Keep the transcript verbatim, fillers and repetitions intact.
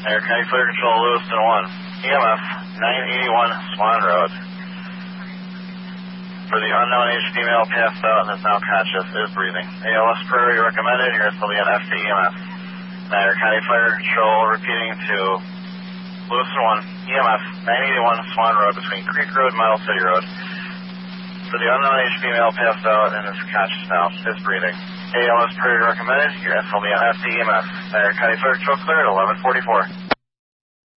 Air County Fire Control, Lewiston one, E M F nine eighty-one Swan Road. For the unknown aged female passed out and is now conscious, is breathing. A L S priority recommended, your S L B on F T E M F. Niagara County Fire Control repeating to Lewiston one, E M F nine eighty-one Swan Road between Creek Road and Model City Road. For the unknown aged female passed out and is conscious now, is breathing. A L S priority recommended, your S L B on F T E M F. Niagara County Fire Control clear at eleven forty-four.